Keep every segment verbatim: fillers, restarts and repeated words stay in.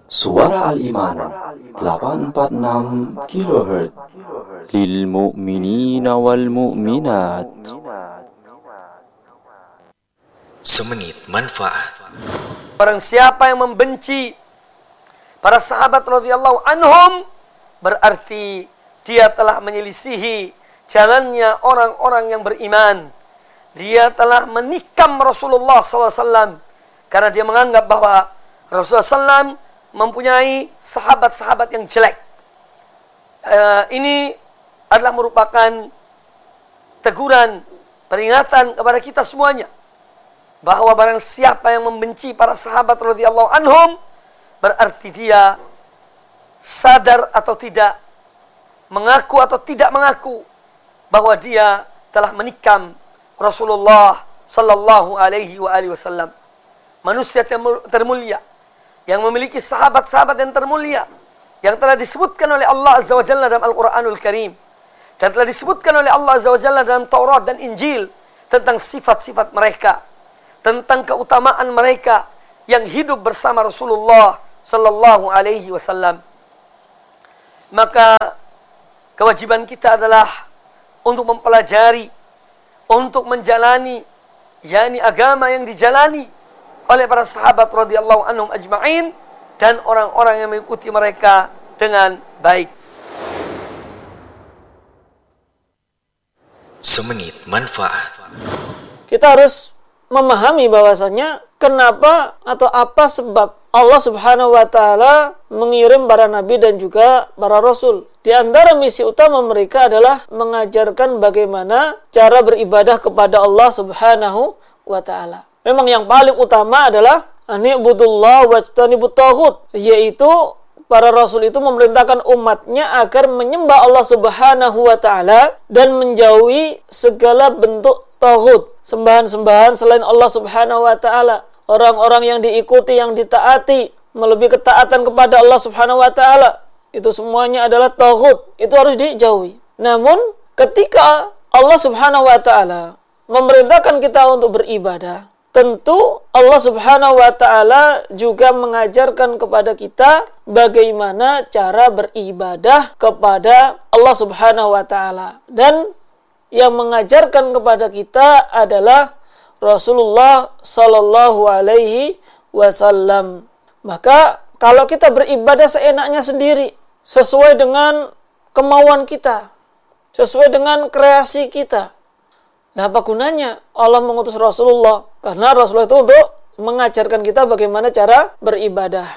Suara Al-Iman delapan empat enam kilohertz lil mu'minina wal mu'minat. Semenit manfaat. Barang siapa yang membenci para sahabat radhiyallahu anhum, berarti dia telah menyelisihi jalannya orang-orang yang beriman. Dia telah menikam Rasulullah sallallahu alaihi wasallam karena dia menganggap bahwa Rasulullah sallallahu alaihi wasallam mempunyai sahabat-sahabat yang jelek. Uh, ini adalah merupakan teguran, peringatan kepada kita semuanya, bahwa barang siapa yang membenci para sahabat radhiyallahu anhum, berarti dia sadar atau tidak, mengaku atau tidak mengaku bahwa dia telah menikam Rasulullah sallallahu alaihi wa alihi wasallam. Manusia termulia yang memiliki sahabat-sahabat yang termulia, yang telah disebutkan oleh Allah Azza wa Jalla dalam Al-Quranul Karim, dan telah disebutkan oleh Allah Azza wa Jalla dalam Taurat dan Injil tentang sifat-sifat mereka, tentang keutamaan mereka yang hidup bersama Rasulullah sallallahu alaihi wasallam. Maka kewajiban kita adalah untuk mempelajari, untuk menjalani, yakni agama yang dijalani oleh para sahabat radhiyallahu anhum ajma'in dan orang-orang yang mengikuti mereka dengan baik. Semenit manfaat. Kita harus memahami bahwasanya kenapa atau apa sebab Allah Subhanahu wa taala mengirim para nabi dan juga para rasul. Di antara misi utama mereka adalah mengajarkan bagaimana cara beribadah kepada Allah Subhanahu wa taala. Memang yang paling utama adalah ani'budullah wajtanibut taghut, yaitu para rasul itu memerintahkan umatnya agar menyembah Allah Subhanahu wa taala dan menjauhi segala bentuk taghut, sembahan-sembahan selain Allah Subhanahu wa taala. Orang-orang yang diikuti, yang ditaati, melebihi ketaatan kepada Allah Subhanahu wa taala, itu semuanya adalah taghut, itu harus dijauhi. Namun ketika Allah Subhanahu wa taala memerintahkan kita untuk beribadah, tentu Allah Subhanahu wa taala juga mengajarkan kepada kita bagaimana cara beribadah kepada Allah Subhanahu wa taala. Dan yang mengajarkan kepada kita adalah Rasulullah sallallahu alaihi wasallam. Maka kalau kita beribadah seenaknya sendiri, sesuai dengan kemauan kita, sesuai dengan kreasi kita, nah apa gunanya Allah mengutus Rasulullah? Karena Rasulullah itu untuk mengajarkan kita bagaimana cara beribadah.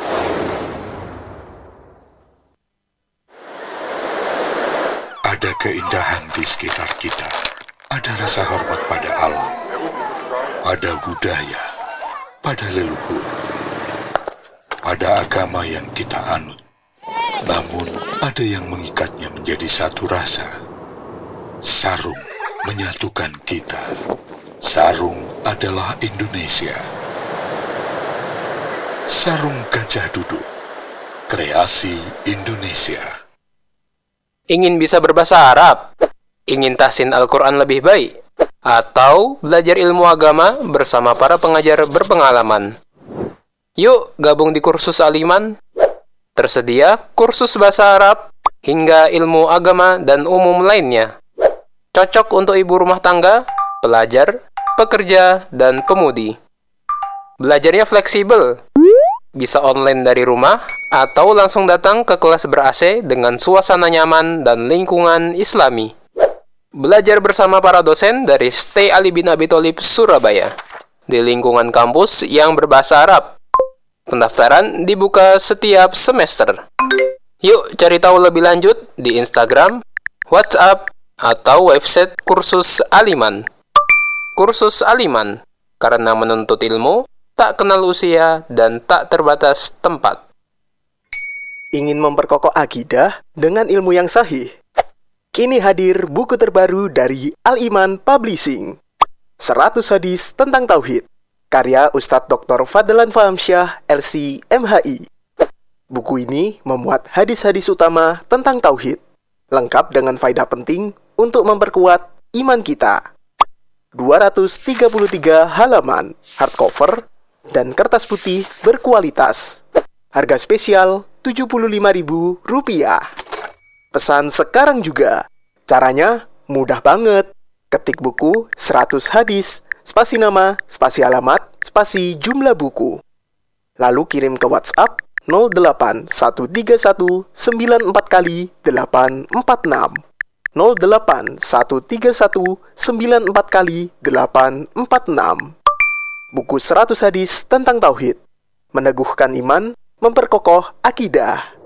Ada keindahan di sekitar kita. Ada rasa hormat pada alam. Ada budaya pada leluhur. Ada agama yang kita anut. Namun ada yang mengikatnya menjadi satu rasa. Sarung menyatukan kita. Sarung adalah Indonesia. Sarung Gajah Duduk, kreasi Indonesia. Ingin bisa berbahasa Arab? Ingin tahsin Al-Quran lebih baik? Atau belajar ilmu agama bersama para pengajar berpengalaman? Yuk gabung di kursus Al-Iman. Tersedia kursus bahasa Arab hingga ilmu agama dan umum lainnya. Cocok untuk ibu rumah tangga, pelajar, pekerja, dan pemudi. Belajarnya fleksibel. Bisa online dari rumah atau langsung datang ke kelas ber-A C dengan suasana nyaman dan lingkungan Islami. Belajar bersama para dosen dari Stay Ali bin Abi Thalib Surabaya di lingkungan kampus yang berbahasa Arab. Pendaftaran dibuka setiap semester. Yuk cari tahu lebih lanjut di Instagram, WhatsApp, atau website kursus Al-Iman. Kursus Al-Iman, karena menuntut ilmu tak kenal usia dan tak terbatas tempat. Ingin memperkokoh akidah dengan ilmu yang sahih? Kini hadir buku terbaru dari Al-Iman Publishing, seratus hadis tentang Tauhid, karya Ustadz Doktor Fadlan Fahamsyah, L C M H I. Buku ini memuat hadis-hadis utama tentang Tauhid, lengkap dengan faedah penting untuk memperkuat iman kita. dua ratus tiga puluh tiga halaman, hardcover, dan kertas putih berkualitas. Harga spesial tujuh puluh lima ribu rupiah. Pesan sekarang juga. Caranya mudah banget. Ketik buku seratus hadis, spasi nama, spasi alamat, spasi jumlah buku. Lalu kirim ke WhatsApp nol delapan satu tiga satu sembilan empat kali delapan empat enam. nol delapan satu tiga satu sembilan empat kali delapan empat enam. Buku seratus hadis tentang tauhid. Meneguhkan iman, memperkokoh akidah.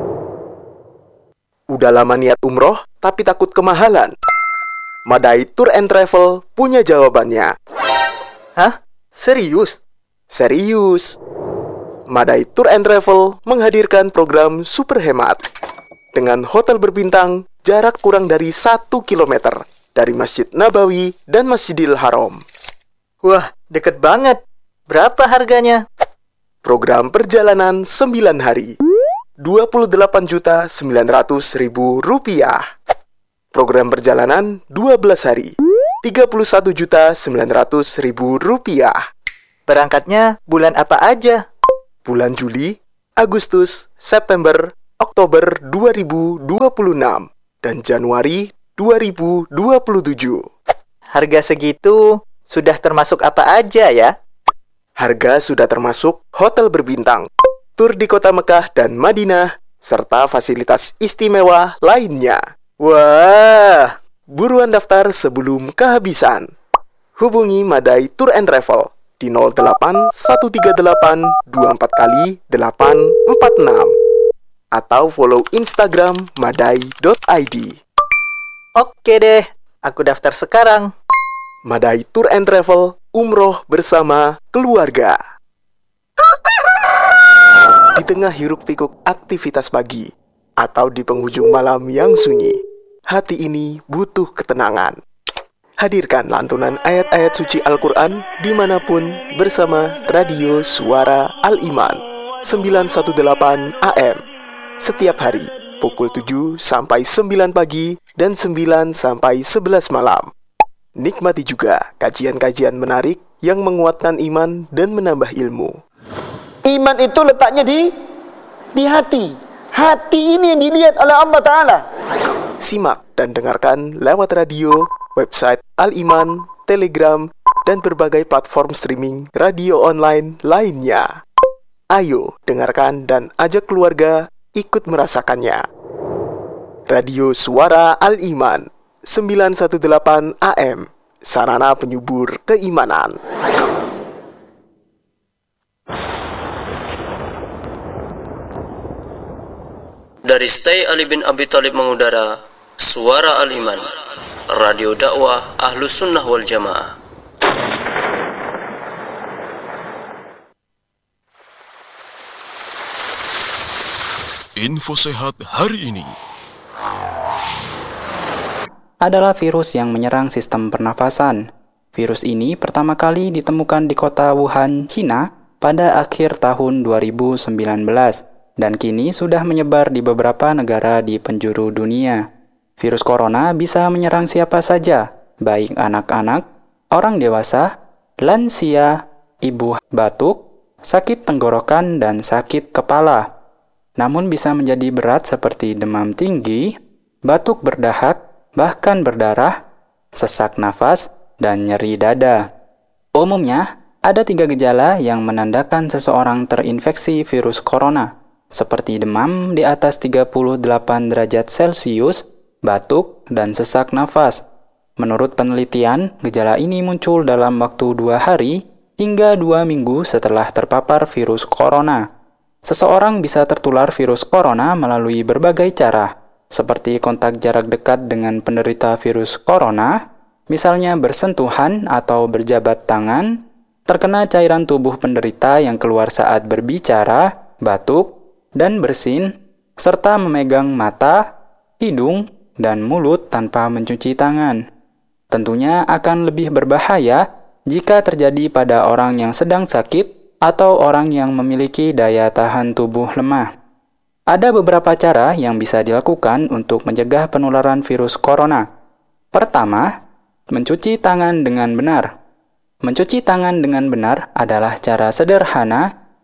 Udah lama niat umroh, tapi takut kemahalan? Madai Tour and Travel punya jawabannya. Hah? Serius? Serius. Madai Tour and Travel menghadirkan program super hemat. Dengan hotel berbintang, jarak kurang dari satu kilometer dari Masjid Nabawi dan Masjidil Haram. Wah, deket banget. Berapa harganya? Program perjalanan sembilan hari, dua puluh delapan juta sembilan ratus ribu rupiah. Program perjalanan dua belas hari, tiga puluh satu juta sembilan ratus ribu rupiah. Berangkatnya bulan apa aja? Bulan Juli, Agustus, September, Oktober dua ribu dua puluh enam, dan Januari dua ribu dua puluh tujuh. Harga segitu sudah termasuk apa aja ya? Harga sudah termasuk hotel berbintang, tur di kota Mekah dan Madinah, serta fasilitas istimewa lainnya. Wah, buruan daftar sebelum kehabisan. Hubungi Madai Tour and Travel di nol delapan satu tiga delapan dua empat kali delapan empat enam atau follow Instagram madai dot i d. Oke deh, aku daftar sekarang. Madai Tour and Travel, umroh bersama keluarga. Di tengah hiruk-pikuk aktivitas pagi atau di penghujung malam yang sunyi, hati ini butuh ketenangan. Hadirkan lantunan ayat-ayat suci Al-Quran dimanapun bersama Radio Suara Al-Iman sembilan satu delapan A M setiap hari pukul tujuh sampai sembilan pagi dan sembilan sampai sebelas malam. Nikmati juga kajian-kajian menarik yang menguatkan iman dan menambah ilmu. Iman itu letaknya di di hati. Hati ini yang dilihat oleh Allah Ta'ala. Simak dan dengarkan lewat radio, website Al-Iman, Telegram, dan berbagai platform streaming radio online lainnya. Ayo dengarkan dan ajak keluarga ikut merasakannya. Radio Suara Al-Iman sembilan satu delapan A M, sarana penyubur keimanan. Dari Stay Ali bin Abi Thalib mengudara Suara Al-Iman, radio dakwah Ahlus Sunnah wal Jamaah. Info sehat hari ini adalah virus yang menyerang sistem pernafasan. Virus ini pertama kali ditemukan di kota Wuhan, Cina pada akhir tahun dua ribu sembilan belas dan kini sudah menyebar di beberapa negara di penjuru dunia. Virus corona bisa menyerang siapa saja, baik anak-anak, orang dewasa, lansia, ibu batuk, sakit tenggorokan, dan sakit kepala. Namun bisa menjadi berat seperti demam tinggi, batuk berdahak, bahkan berdarah, sesak nafas, dan nyeri dada. Umumnya, ada tiga gejala yang menandakan seseorang terinfeksi virus corona, seperti demam di atas tiga puluh delapan derajat Celcius, batuk, dan sesak nafas. Menurut penelitian, gejala ini muncul dalam waktu dua hari hingga dua minggu setelah terpapar virus corona. Seseorang bisa tertular virus corona melalui berbagai cara, seperti kontak jarak dekat dengan penderita virus corona, misalnya bersentuhan atau berjabat tangan, terkena cairan tubuh penderita yang keluar saat berbicara, batuk, dan bersin, serta memegang mata, hidung, dan mulut tanpa mencuci tangan. Tentunya akan lebih berbahaya jika terjadi pada orang yang sedang sakit atau orang yang memiliki daya tahan tubuh lemah. Ada beberapa cara yang bisa dilakukan untuk mencegah penularan virus corona. Pertama, mencuci tangan dengan benar. Mencuci tangan dengan benar adalah cara sederhana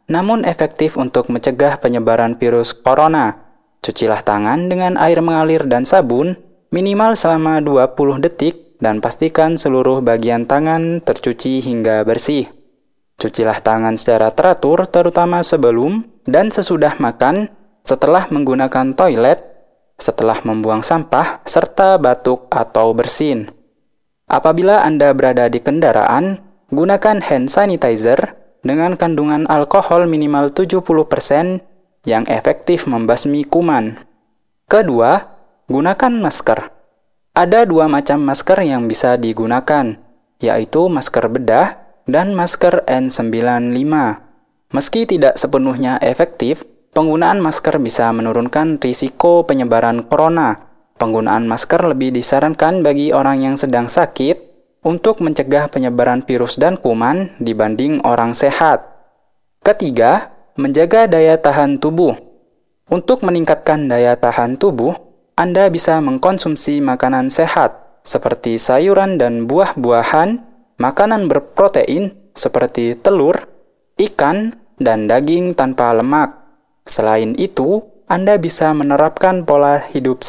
namun efektif untuk mencegah penyebaran virus corona. Cucilah tangan dengan air mengalir dan sabun minimal selama dua puluh detik dan pastikan seluruh bagian tangan tercuci hingga bersih. Cucilah tangan secara teratur terutama sebelum dan sesudah makan, setelah menggunakan toilet, setelah membuang sampah, serta batuk atau bersin. Apabila Anda berada di kendaraan, gunakan hand sanitizer dengan kandungan alkohol minimal tujuh puluh persen yang efektif membasmi kuman. Kedua, gunakan masker. Ada dua macam masker yang bisa digunakan, yaitu masker bedah dan masker N sembilan puluh lima. Meski tidak sepenuhnya efektif, penggunaan masker bisa menurunkan risiko penyebaran corona. Penggunaan masker lebih disarankan bagi orang yang sedang sakit untuk mencegah penyebaran virus dan kuman dibanding orang sehat. Ketiga, menjaga daya tahan tubuh. Untuk meningkatkan daya tahan tubuh, Anda bisa mengkonsumsi makanan sehat seperti sayuran dan buah-buahan, makanan berprotein seperti telur, ikan, dan daging tanpa lemak. Selain itu, Anda bisa menerapkan pola hidup